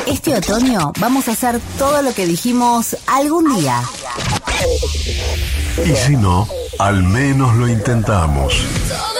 Este otoño vamos a hacer todo lo que dijimos algún día. Y si no, al menos lo intentamos.